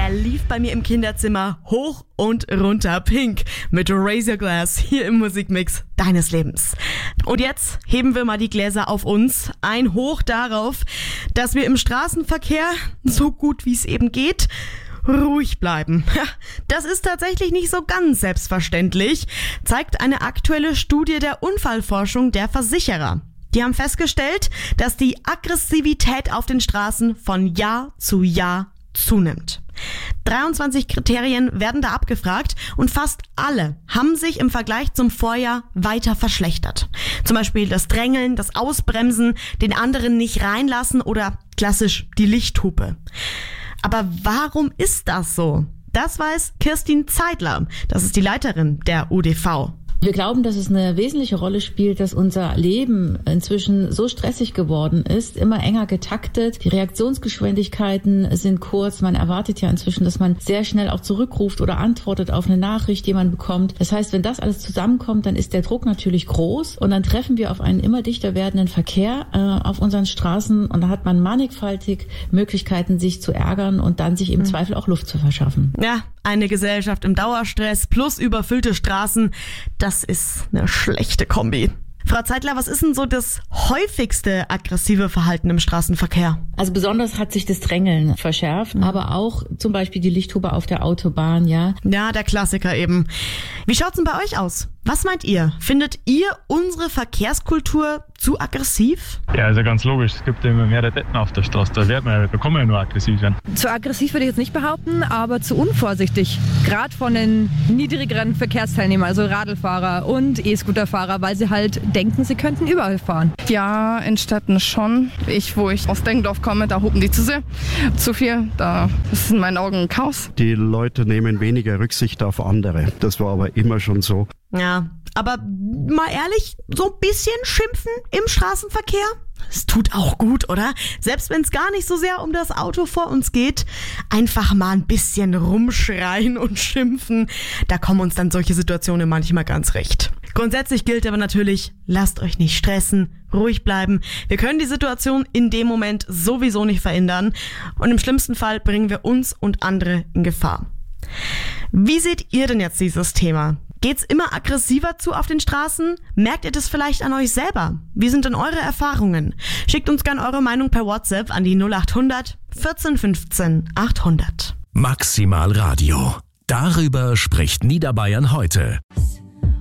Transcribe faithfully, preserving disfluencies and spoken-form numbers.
der lief bei mir im Kinderzimmer hoch und runter. Pink mit Raise Your Glass hier im Musikmix deines Lebens. Und jetzt heben wir mal die Gläser auf uns. Ein Hoch darauf, dass wir im Straßenverkehr, so gut wie es eben geht, ruhig bleiben. Das ist tatsächlich nicht so ganz selbstverständlich, zeigt eine aktuelle Studie der Unfallforschung der Versicherer. Die haben festgestellt, dass die Aggressivität auf den Straßen von Jahr zu Jahr zunimmt. dreiundzwanzig Kriterien werden da abgefragt und fast alle haben sich im Vergleich zum Vorjahr weiter verschlechtert. Zum Beispiel das Drängeln, das Ausbremsen, den anderen nicht reinlassen oder klassisch die Lichthupe. Aber warum ist das so? Das weiß Kirstin Zeidler. Das ist die Leiterin der U D V. Wir glauben, dass es eine wesentliche Rolle spielt, dass unser Leben inzwischen so stressig geworden ist, immer enger getaktet. Die Reaktionsgeschwindigkeiten sind kurz. Man erwartet ja inzwischen, dass man sehr schnell auch zurückruft oder antwortet auf eine Nachricht, die man bekommt. Das heißt, wenn das alles zusammenkommt, dann ist der Druck natürlich groß und dann treffen wir auf einen immer dichter werdenden Verkehr äh, auf unseren Straßen und da hat man mannigfaltig Möglichkeiten, sich zu ärgern und dann sich im mhm. Zweifel auch Luft zu verschaffen. Ja, eine Gesellschaft im Dauerstress plus überfüllte Straßen, das ist eine schlechte Kombi. Frau Zeidler, was ist denn so das häufigste aggressive Verhalten im Straßenverkehr? Also besonders hat sich das Drängeln verschärft, mhm. aber auch zum Beispiel die Lichthupe auf der Autobahn, ja. Ja, der Klassiker eben. Wie schaut's denn bei euch aus? Was meint ihr? Findet ihr unsere Verkehrskultur zu aggressiv? Ja, ist ja ganz logisch. Es gibt immer mehr Detten auf der Straße. Da wird man, da kann man ja nur aggressiv werden. Zu aggressiv würde ich jetzt nicht behaupten, aber zu unvorsichtig. Gerade von den niedrigeren Verkehrsteilnehmern, also Radlfahrer und E-Scooterfahrer, weil sie halt denken, sie könnten überall fahren. Ja, in Städten schon. Ich, wo ich aus Deggendorf komme, da hupen die zu sehr. Zu viel, da ist in meinen Augen ein Chaos. Die Leute nehmen weniger Rücksicht auf andere. Das war aber immer schon so. Ja, aber mal ehrlich, so ein bisschen schimpfen im Straßenverkehr? Es tut auch gut, oder? Selbst wenn es gar nicht so sehr um das Auto vor uns geht, einfach mal ein bisschen rumschreien und schimpfen. Da kommen uns dann solche Situationen manchmal ganz recht. Grundsätzlich gilt aber natürlich, lasst euch nicht stressen, ruhig bleiben. Wir können die Situation in dem Moment sowieso nicht verändern und im schlimmsten Fall bringen wir uns und andere in Gefahr. Wie seht ihr denn jetzt dieses Thema? Geht's immer aggressiver zu auf den Straßen? Merkt ihr das vielleicht an euch selber? Wie sind denn eure Erfahrungen? Schickt uns gerne eure Meinung per WhatsApp an die null acht hundert vierzehn fünfzehn achthundert. Maximal Radio. Darüber spricht Niederbayern heute.